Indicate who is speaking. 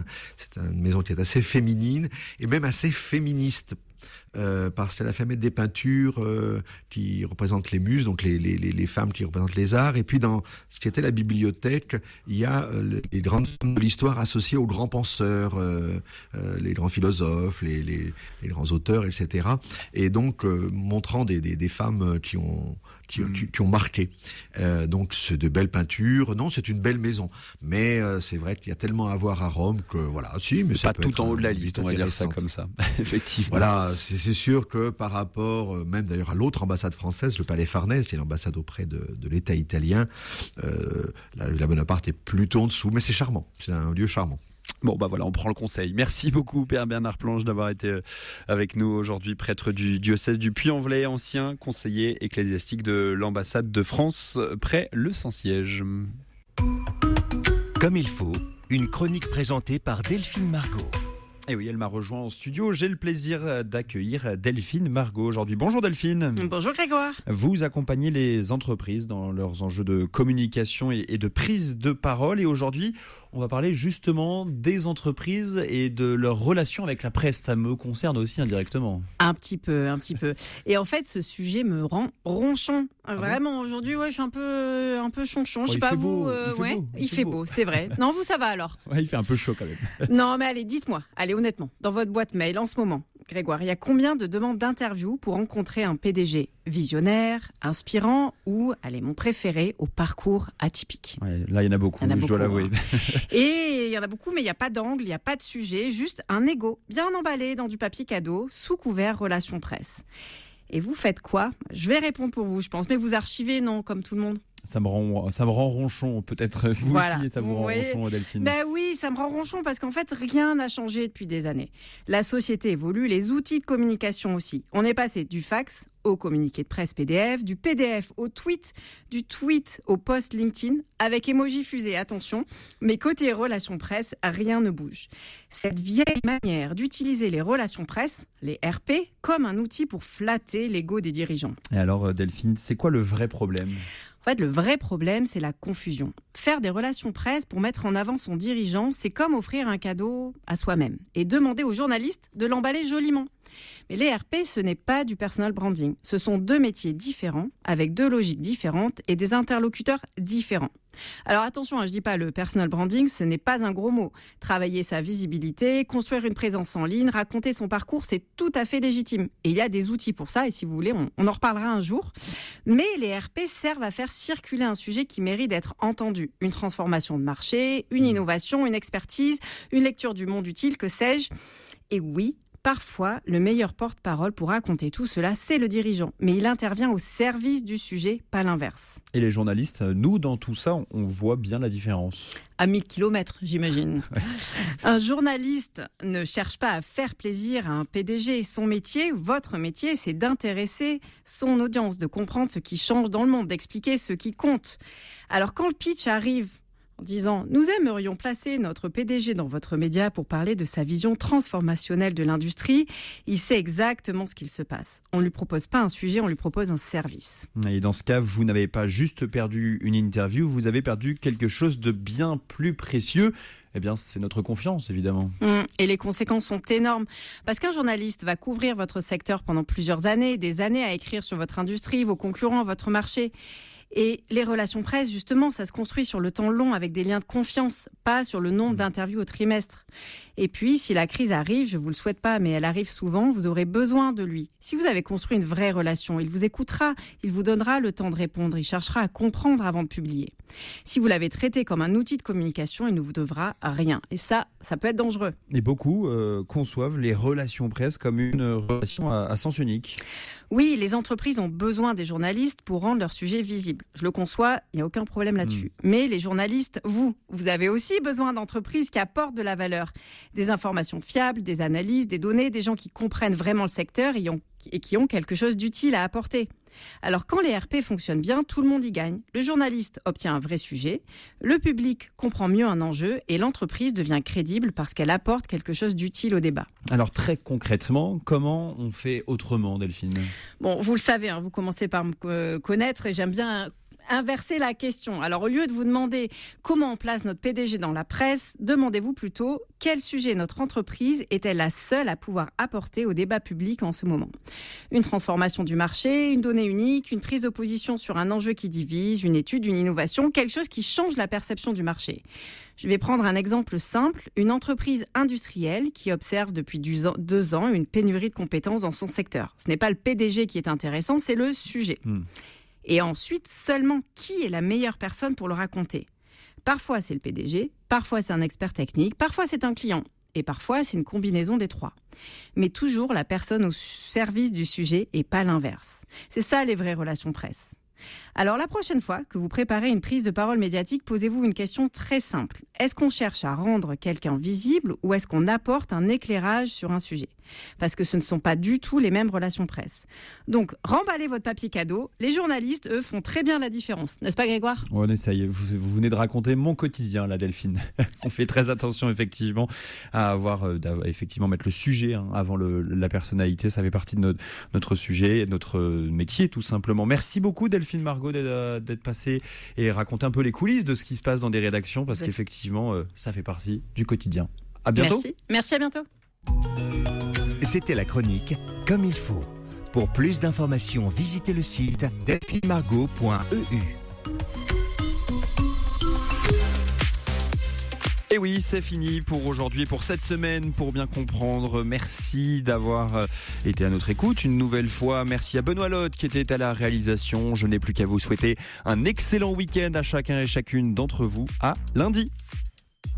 Speaker 1: c'est une maison qui est assez féminine et même assez féministe. Parce qu'elle a fait mettre des peintures qui représentent les muses, donc les femmes qui représentent les arts. Et puis dans ce qui était la bibliothèque, il y a les grandes femmes de l'histoire associées aux grands penseurs, les grands philosophes, les grands auteurs, etc. Et donc montrant des femmes qui ont marqué. Donc c'est de belles peintures. Non, c'est une belle maison. Mais c'est vrai qu'il y a tellement à voir à Rome que voilà. Si, mais
Speaker 2: c'est pas tout en haut de la liste, on va dire ça comme ça. Effectivement.
Speaker 1: Voilà, c'est sûr que par rapport, même d'ailleurs à l'autre ambassade française, le Palais Farnèse, qui est l'ambassade auprès de l'État italien, la Bonaparte est plutôt en dessous, mais c'est charmant. C'est un lieu charmant.
Speaker 2: Bon, bah voilà, on prend le conseil. Merci beaucoup, Père Bernard Planche, d'avoir été avec nous aujourd'hui, prêtre du diocèse du Puy-en-Velay, ancien conseiller ecclésiastique de l'ambassade de France près le Saint-Siège.
Speaker 3: Comme il faut, une chronique présentée par Delphine Margot.
Speaker 2: Et oui, elle m'a rejoint en studio. J'ai le plaisir d'accueillir Delphine Margot aujourd'hui. Bonjour Delphine.
Speaker 4: Bonjour Grégoire.
Speaker 2: Vous accompagnez les entreprises dans leurs enjeux de communication et de prise de parole. Et aujourd'hui, on va parler justement des entreprises et de leur relation avec la presse. Ça me concerne aussi indirectement.
Speaker 4: Un petit peu. Et en fait, ce sujet me rend ronchon. Vraiment, aujourd'hui, je suis un peu chonchon. Je sais pas vous. Il fait beau, c'est vrai. Non, vous, ça va alors.
Speaker 2: Ouais, il fait un peu chaud quand même.
Speaker 4: Non, mais allez, dites-moi. Allez, honnêtement, dans votre boîte mail en ce moment, Grégoire, il y a combien de demandes d'interview pour rencontrer un PDG visionnaire, inspirant ou, allez, mon préféré, au parcours atypique?
Speaker 2: Ouais, là, il y en a beaucoup, je dois l'avouer.
Speaker 4: Et il y en a beaucoup, mais il n'y a pas d'angle, il n'y a pas de sujet, juste un ego bien emballé dans du papier cadeau, sous couvert relation presse. Et vous faites quoi? Je vais répondre pour vous, je pense, mais vous archivez, non, comme tout le monde?
Speaker 2: Ça me rend ronchon, peut-être vous aussi, ça vous rend ronchon, Delphine.
Speaker 4: Ben oui, ça me rend ronchon parce qu'en fait, rien n'a changé depuis des années. La société évolue, les outils de communication aussi. On est passé du fax au communiqué de presse PDF, du PDF au tweet, du tweet au post LinkedIn, avec emoji fusée, attention. Mais côté relations presse, rien ne bouge. Cette vieille manière d'utiliser les relations presse, les RP, comme un outil pour flatter l'ego des dirigeants.
Speaker 2: Et alors, Delphine, c'est quoi le vrai problème ?
Speaker 4: En fait, le vrai problème, c'est la confusion. Faire des relations presse pour mettre en avant son dirigeant, c'est comme offrir un cadeau à soi-même et demander aux journalistes de l'emballer joliment. Mais les RP, ce n'est pas du personal branding. Ce sont deux métiers différents, avec deux logiques différentes et des interlocuteurs différents. Alors attention, je dis pas le personal branding, ce n'est pas un gros mot. Travailler sa visibilité, construire une présence en ligne, raconter son parcours, c'est tout à fait légitime. Et il y a des outils pour ça, et si vous voulez, on en reparlera un jour. Mais les RP servent à faire circuler un sujet qui mérite d'être entendu. Une transformation de marché, une innovation, une expertise, une lecture du monde utile, que sais-je. Et oui, parfois, le meilleur porte-parole pour raconter tout cela, c'est le dirigeant. Mais il intervient au service du sujet, pas l'inverse.
Speaker 2: Et les journalistes, nous, dans tout ça, on voit bien la différence.
Speaker 4: À 1000 km, j'imagine. Ouais. Un journaliste ne cherche pas à faire plaisir à un PDG. Son métier, votre métier, c'est d'intéresser son audience, de comprendre ce qui change dans le monde, d'expliquer ce qui compte. Alors quand le pitch arrive en disant « Nous aimerions placer notre PDG dans votre média pour parler de sa vision transformationnelle de l'industrie », il sait exactement ce qu'il se passe. On ne lui propose pas un sujet, on lui propose un service.
Speaker 2: Et dans ce cas, vous n'avez pas juste perdu une interview, vous avez perdu quelque chose de bien plus précieux. Eh bien, c'est notre confiance, évidemment.
Speaker 4: Et les conséquences sont énormes. Parce qu'un journaliste va couvrir votre secteur pendant plusieurs années, des années à écrire sur votre industrie, vos concurrents, votre marché. Et les relations presse, justement, ça se construit sur le temps long avec des liens de confiance, pas sur le nombre d'interviews au trimestre. Et puis, si la crise arrive, je vous le souhaite pas, mais elle arrive souvent, vous aurez besoin de lui. Si vous avez construit une vraie relation, il vous écoutera, il vous donnera le temps de répondre, il cherchera à comprendre avant de publier. Si vous l'avez traité comme un outil de communication, il ne vous devra rien. Et ça peut être dangereux.
Speaker 2: Et beaucoup conçoivent les relations presse comme une relation à sens unique.
Speaker 4: Oui, les entreprises ont besoin des journalistes pour rendre leur sujet visible. Je le conçois, il n'y a aucun problème là-dessus. Mais les journalistes, vous avez aussi besoin d'entreprises qui apportent de la valeur. Des informations fiables, des analyses, des données, des gens qui comprennent vraiment le secteur et qui ont quelque chose d'utile à apporter. Alors quand les RP fonctionnent bien, tout le monde y gagne. Le journaliste obtient un vrai sujet, le public comprend mieux un enjeu et l'entreprise devient crédible parce qu'elle apporte quelque chose d'utile au débat.
Speaker 2: Alors très concrètement, comment on fait autrement, Delphine ?
Speaker 4: Bon, vous le savez, vous commencez par me connaître et j'aime bien inversez la question. Alors, au lieu de vous demander comment on place notre PDG dans la presse, demandez-vous plutôt quel sujet notre entreprise est-elle la seule à pouvoir apporter au débat public en ce moment. Une transformation du marché, une donnée unique, une prise de position sur un enjeu qui divise, une étude, une innovation, quelque chose qui change la perception du marché. Je vais prendre un exemple simple, une entreprise industrielle qui observe depuis 2 ans une pénurie de compétences dans son secteur. Ce n'est pas le PDG qui est intéressant, c'est le sujet. Et ensuite, seulement qui est la meilleure personne pour le raconter ? Parfois, c'est le PDG, parfois, c'est un expert technique, parfois, c'est un client. Et parfois, c'est une combinaison des 3. Mais toujours la personne au service du sujet et pas l'inverse. C'est ça les vraies relations presse. Alors la prochaine fois que vous préparez une prise de parole médiatique, posez-vous une question très simple. Est-ce qu'on cherche à rendre quelqu'un visible ou est-ce qu'on apporte un éclairage sur un sujet ? Parce que ce ne sont pas du tout les mêmes relations presse. Donc, remballez votre papier cadeau. Les journalistes, eux, font très bien la différence. N'est-ce pas, Grégoire ?
Speaker 2: On essaye. Vous venez de raconter mon quotidien, là, Delphine. On fait très attention, effectivement, à effectivement, mettre le sujet avant la personnalité. Ça fait partie de notre sujet, notre métier, tout simplement. Merci beaucoup, Delphine Margot, d'être passée et raconter un peu les coulisses de ce qui se passe dans des rédactions, parce qu'effectivement, ça fait partie du quotidien. À bientôt.
Speaker 4: Merci, à bientôt.
Speaker 3: C'était la chronique Comme il faut. Pour plus d'informations, visitez le site delphinemargot.eu.
Speaker 2: Et oui, c'est fini pour aujourd'hui et pour cette semaine. Pour bien comprendre, merci d'avoir été à notre écoute une nouvelle fois. Merci à Benoît Lotte qui était à la réalisation. Je n'ai plus qu'à vous souhaiter un excellent week-end à chacun et chacune d'entre vous. À lundi.